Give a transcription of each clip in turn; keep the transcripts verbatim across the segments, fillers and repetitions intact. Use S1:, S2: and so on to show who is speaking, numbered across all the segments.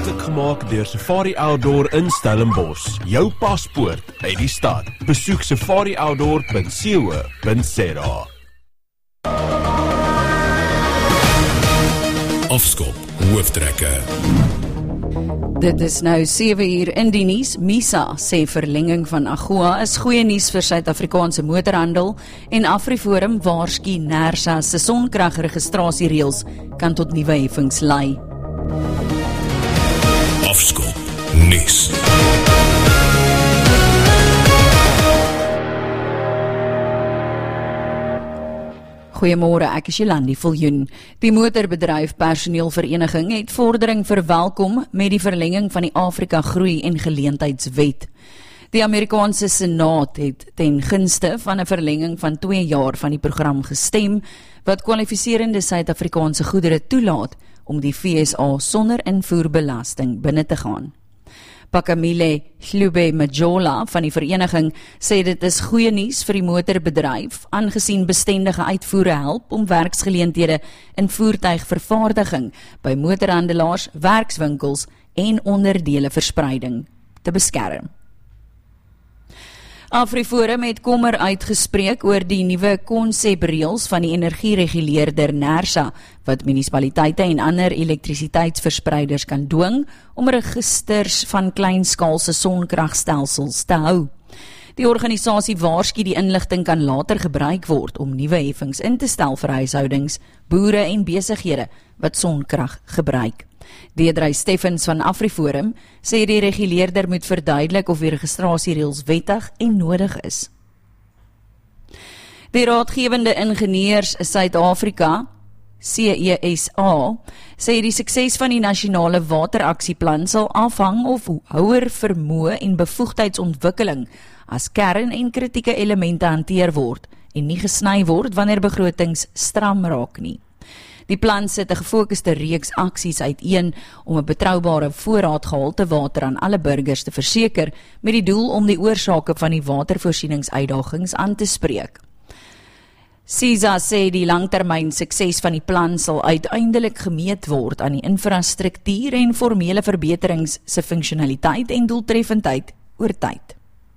S1: moontlik gemaak deur Safari Outdoor in Stellenbosch. Jou paspoort uit die stad. Besoek safari outdoor punt co punt za.
S2: Afskop hooftrekke.
S3: Dit is nou sewe uur in die nuus. MISA sê verlenging van AGOA is goeie nuus vir Suid-Afrikaanse motorhandel en Afriforum waarsku NERSA se sonkragregistrasiereëls kan tot nuwe heffings lei.
S2: Afskop nuus.
S3: Goeiemôre, ek is Jolandi Viljoen. Die motorbedryf personeelvereniging het vordering verwelkom met die verlenging van die Afrika Groei en Geleentheidswet. Die Amerikaanse Senaat het ten gunste van 'n verlenging van twee jaar van die program gestem, wat kwalifiserende Suid-Afrikaanse goedere toelaat om die V S A sonder invoerbelasting binne te gaan. Pakamile Hlube Majola van die vereniging sê dit is goeie nuus vir die motorbedryf, aangesien bestendige uitvoere help om werksgeleenthede in voertuigvervaardiging by motorhandelaars, werkswinkels en onderdeleverspreiding te beskerm. Afriforum het kommer uitgespreek oor die nuwe konsepreëls van die energiereguleerder NERSA, wat munisipaliteite en ander elektrisiteitsverspreiders kan dwing om registers van kleinskaalse sonkragstelsels te hou. Die organisasie waarsku die inligting kan later gebruik word om nuwe heffings in te stel vir huishoudings, boere en besighede wat sonkrag gebruik. Deedrey Steffens van Afriforum sê die reguleerder moet verduidelik of die registrasiereëls wettig en nodig is. Die raadgewende ingenieurs Suid-Afrika, C E S A, sê die sukses van die nasionale wateraksieplan sal afhang of houer vermoë en bevoegdheidsontwikkeling as kern en kritieke elemente hanteer word en nie gesny word wanneer begrotings stram raak nie. Die plan sit 'n gefokuste reeks aksies uiteen om 'n betroubare voorraadgehalte water aan alle burgers te verseker met die doel om die oorsake van die watervoorsieningsuitdagings aan te spreek. C I S A sê die langtermyn sukses van die plan sal uiteindelik gemeet word aan die infrastruktuur en formele verbeterings se funksionaliteit en doeltreffendheid oor tyd.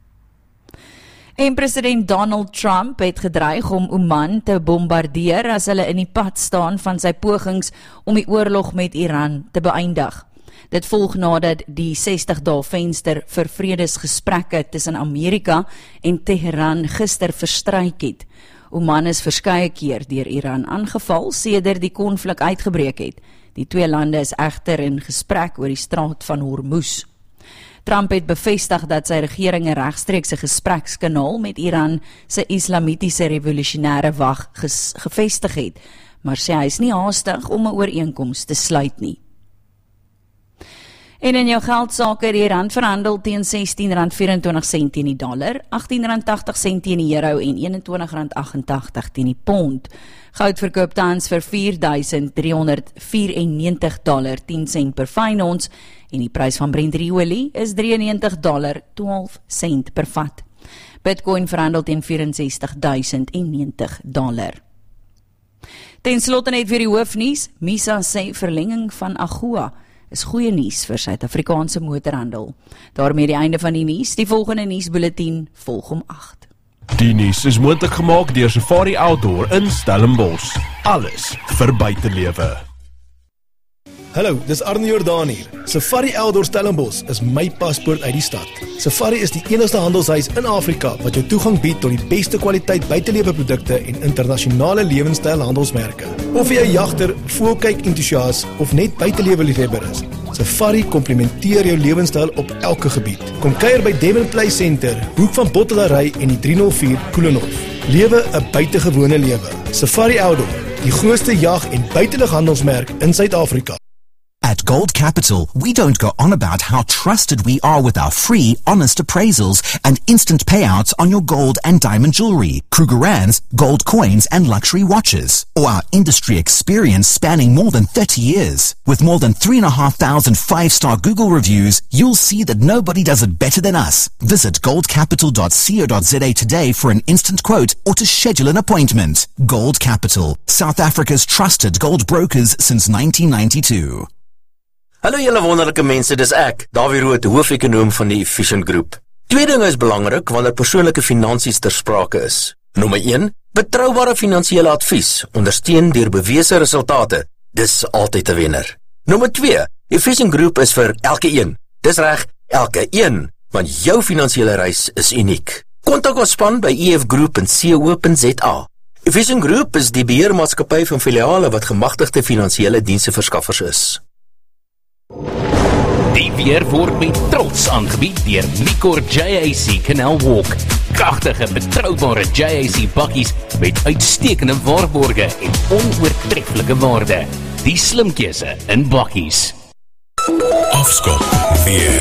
S3: En president Donald Trump het gedreig om Oman te bombardeer as hulle in die pad staan van sy pogings om die oorlog met Iran te beëindig. Dit volg nadat die sestig dae venster vir vredesgesprekke tussen Amerika en Teheran gister verstryk het. Oman is verskeie keer deur Iran aangeval sedert die konflik uitgebreek het. Die twee lande is egter in gesprek oor die straat van Hormuz. Trump het bevestig dat sy regering 'n regstreekse gesprekskanaal met Iran se Islamitiese Revolusionêre Wag gevestig het, maar sê hy is nie haastig om 'n ooreenkoms te sluit nie. En in jou geldsake, die rand verhandel teen sestien rand vyf-en-twintig sent teen die dollar, agttien rand tagtig sent teen die euro en eenentwintig rand agt-en-tagtig teen die pond. Goud verkoop tans vir vier duisend drie honderd vyf-en-negentig dollar tien sent per fyn ons en die prys van Brent olie is drie en negentig dollar twaalf sent per vat. Bitcoin verhandel teen ses vyf duisend negentig dollar. Ten slotte net weer die hoofnuus. MISA sê verlenging van AGOA is goeie nuus vir Suid-Afrikaanse motorhandel. Daarmee die einde van die nuus. Die volgende nuusbulletin volg om agt.
S1: Die nuus is moontlik gemaak deur Safari Outdoor in Stellenbosch. Alles vir buitelewe.
S4: Hallo, dis Arne Jordaan hier. Safari Outdoor Stellenbosch is my paspoort uit die stad. Safari is die enigste handelshuis in Afrika wat jou toegang bied tot die beste kwaliteit buiteleweprodukte en internasionale lewenstyl handelsmerke. Of jy 'n jagter, voelkyk entoesias of net buitelewe liefhebber is, Safari komplementeer jou lewenstyl op elke gebied. Kom kuier by Devon Play Center, hoek van Bottelary en die drie nul vier Koelenhof. Lewe 'n buitengewone lewe. Safari Outdoor, die grootste jag- en buitelighandelsmerk in Suid-Afrika.
S5: At Gold Capital, we don't go on about how trusted we are with our free, honest appraisals and instant payouts on your gold and diamond jewelry, Krugerrands, gold coins and luxury watches, or our industry experience spanning more than thirty years. With more than three and a half thousand five-star Google reviews, you'll see that nobody does it better than us. Visit gold capital dot co dot za today for an instant quote or to schedule an appointment. Gold Capital, South Africa's trusted gold brokers since nineteen ninety-two.
S6: Hallo julle wonderlike mense, dis ek, Dawie Rood, hoofekonoom van die Efficient Group. Twee dinge is belangrik wanneer persoonlike finansies ter sprake is. Nommer een, betroubare finansiële advies, ondersteun deur bewese resultate. Dis altyd 'n wenner. Nommer twee, Efficient Group is vir elke een. Dis reg, elke een, want jou finansiële reis is uniek. Kontak ons span by e f group punt co punt z a. Efficient Group is die beheermaatskappy van filiale wat gemagtigde finansiële diensteverskaffers is.
S7: Die weer word met trots aangebied deur Micor J A C Canal Walk. Kragtige, betroubare J A C bakkies met uitstekende waarborge en onoortreffelike waarde. Die slim keuse in bakkies.
S2: Afskop weer.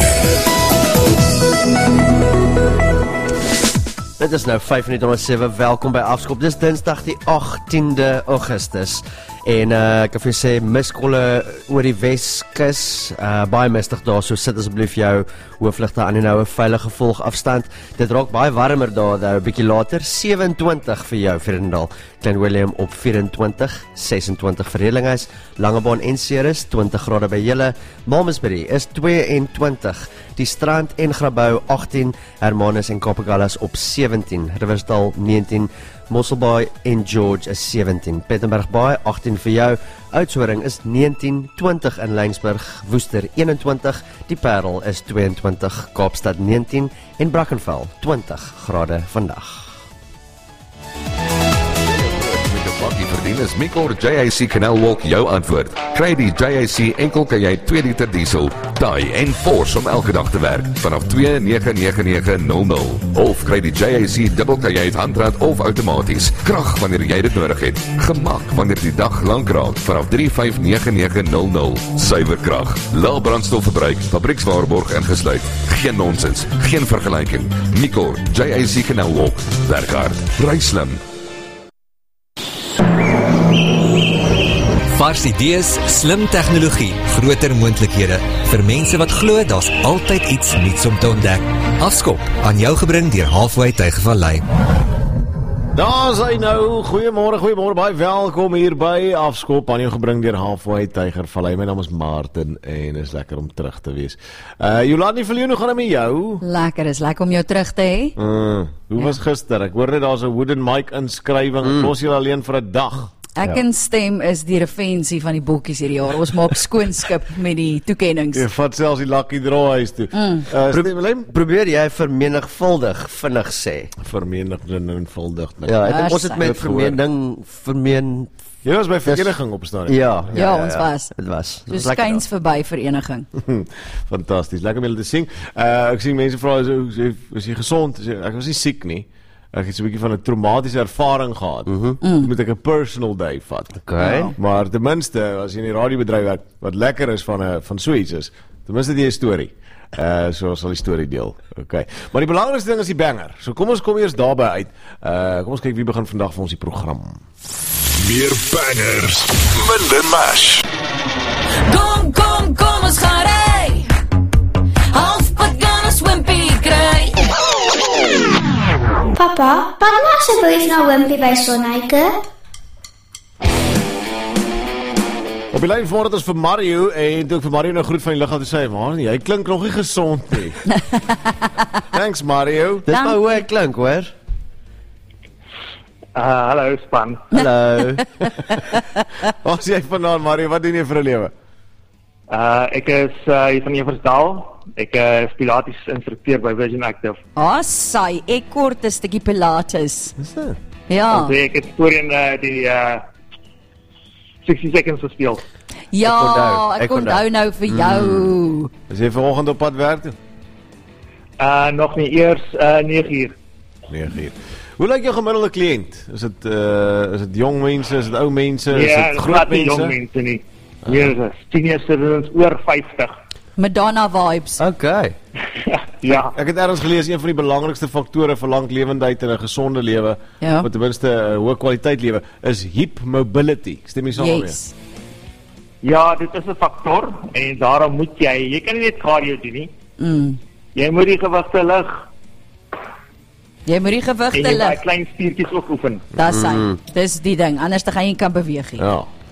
S8: Dit is nou vyf minute oor sewe, welkom by Afskop. Dis Dinsdag die agtiende Augustus. En uh, ek kan vir jou sê, miskolle oor die Weskus, uh, baie mistig daar, so sit asseblief jou hoofligte aan en hou 'n veilige volgafstand. Dit raak baie warmer daar, daar 'n bietjie later, sewe en twintig vir jou, Vredendal, Klein Willem op vyf en twintig, ses en twintig vir Redlinghuis, Langebaan en Ceres, twintig grade by julle, Malmesbury is twee en twintig, die Strand en Grabouw agttien, Hermanus en Kapagallas op sewentien, Riversdal negentien, Mosselbaai en George is sewentien, Plettenberg Baai agttien vir jou, Oudtshoorn is negentien, twintig in Laingsburg, Woester eenentwintig, die Parel is tweeëntwintig, Kaapstad negentien en Brackenfell twintig grade vandag.
S9: Bakkie verdien is Micor J A C Canal Walk jou antwoord. Kry die J A C enkel kan jy twee liter diesel, taai en force om elke dag te werk vanaf twee nege nege nege nul nul. Of kry die J A C dubbel kan jy handrat of outomaties. Krag wanneer jy dit nodig het. Gemak wanneer die dag lank raak vanaf drie vyf nege nege nul nul. Suiwer krag, lae brandstofverbruik, fabriekswaarborg ingesluit. Geen nonsens, geen vergelyking. Micor J A C Canal Walk. Werk hard, ry slim.
S10: Vars idees, slim tegnologie, groter moontlikhede. Vir mense wat glo daar's altyd iets nuuts om te ontdek. Afskop, aan jou gebring deur Halfway Tygervallei.
S11: Daar's hy nou, goeiemôre, goeiemôre, baie welkom hier by Afskop, aan jou gebring deur Halfway Tygervallei. My naam is Martin en is lekker om terug te wees. Uh, Jolani Viljoen, hoe gaan het met jou?
S3: Lekker, is lekker om jou terug te hê.
S11: Uh, hoe ja. was gister? Ek hoor net daar's 'n wooden mic inskrywing, mm. los jy alleen vir 'n dag.
S3: Ek en ja. Stem is die revensie van die bokkies hierdie jaar. Ons maak skoonskip met die toekennings.
S11: Jy vat selfs die lucky draw huis toe. Mm. Uh, Stem,
S8: probeer jy vermenigvuldig vinnig sê.
S11: Vermenigvuldig.
S8: Ja, ek dink ons het met vermening vermeen.
S11: Jy was by vereniging op staan.
S8: Ja, ja,
S3: ja, ja, ons was.
S8: Dit was.
S3: Dit was skuins verby vereniging.
S11: Fantasties. Lekker om julle te sien. Uh, ek sien mense vra is, is jy gesond? Ek was nie siek nie. Ek het so 'n bietjie van 'n traumatische ervaring gehad. Mm-hmm. mm. Moet ek 'n personal day vat.
S8: Okay.
S11: Ja. Maar ten minste, as jy in die radiobedryf werk, wat lekker is van 'n van so iets is, ten minste die storie. Uh so sal die storie deel. Okay. Maar die belangrikste ding is die banger. So kom ons kom eers daarby uit. Uh kom ons kyk wie begin vandag vir ons die program.
S2: Meer bangers. Minder mash.
S12: Kom kom kom ons gaan ry. Halfpad gaan ons wimpie kry.
S13: Papa, pak maar asseblief nou wimpie by Sonnyke.
S11: Op die lyn voor het ons vir Mario, en toe ek vir Mario nou groet van die lug af te sê, maar jy klink nog nie gezond nie. Thanks Mario.
S8: Dis maar hoe ek klink, hoor.
S14: Uh, hallo span.
S8: Hallo.
S11: Wat is jy vandaan, Mario? Wat doen jy vir 'n lewe?
S14: Uh, ek is uh, hier van Eversdal. Ek uh, is Pilates instrukteur by Vision Active.
S3: Ah, sy, ek kort 'n stukkie Pilates.
S11: Is dit?
S3: Ja.
S14: So, ek het voorheen uh, die uh, sixty seconds gespeel.
S3: Ja, ek onthou, ek onthou nou vir jou.
S11: Mm. Is jy vanoggend op pad werk toe?
S14: Uh, nog nie, eers uh, nege uur.
S11: nege uur. Hoe lyk jou gemiddelde kliënt? Is dit uh, is dit jong mense, is dit ou mense,
S14: ja,
S11: is dit groot mense?
S14: Ja, jong mense nie. Nee, dis senior citizens oor vyftig.
S3: Madonna vibes.
S11: Okay.
S14: Ja.
S11: Ek het ergens gelees een van die belangrikste faktore vir langlewendheid en 'n gesonde lewe,
S3: ja.
S11: wat ten minste 'n hoë kwaliteit lewe, is hip mobility. Stem jy saam mee?
S3: Yes.
S14: Ja, dit is 'n faktor en daarom moet jy, jy kan nie net cardio doen nie.
S3: Mm.
S14: Jy moet die gewigte lig.
S3: Jy moet die gewigte lig.
S14: En jy moet klein spiertjies ook oefen.
S3: Dis hy. Mm. Dis die ding. Anders dan gaan jy nie kan beweeg nie.
S11: Ja.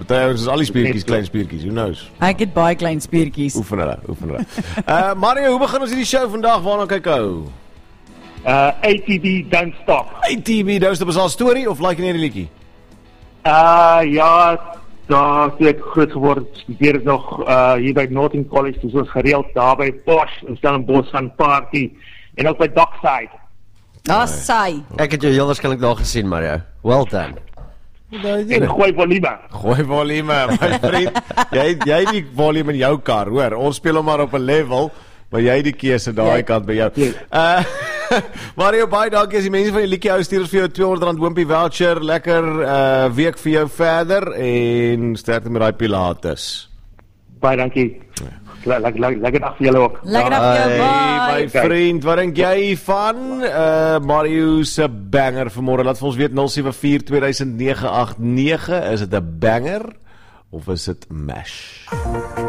S11: Party ouens is al die spiertjies, klein spiertjies, who knows?
S3: Ek het baie klein spiertjies.
S11: Oefen hulle, oefen hulle. uh, Mario, hoe begin ons hierdie show vandag? Waarna kyk ou?
S14: Uh, A T B Don't Stop.
S11: A T B Don't Stop is al storie of like in die liedjie?
S14: Uh, ja, daar toe ek groot geword het, studeer ek nog uh, hier by Northern College, dus ons gereeld daar by Bosch in Stellenbosch gaan party, en ook by Dockside.
S3: Ah, saai.
S8: Ek het jou heel waarskynlik daar gesien, Mario. Well done.
S14: En gooi volume.
S11: Gooi volume, my vriend. Jy jy het die volume in jou kar, hoor. Ons speel hom maar op 'n level, maar jy het die keuse daai ja. kant by jou. Uh Mario, baie dankie as die mense van die liedjie hou, stuur ons vir jou tweehonderd rand Wimpy voucher, lekker uh week vir jou verder en sterkte met daai pilates.
S14: Baie dankie. Lekker dag vir julle ook.
S3: Lekker dag vir jou, bye.
S11: My vriend, wat dink jy van uh Mario se banger vanmôre? Laat vir ons weet nul sewe vier twee nege agt nege, is dit 'n banger of is dit mash?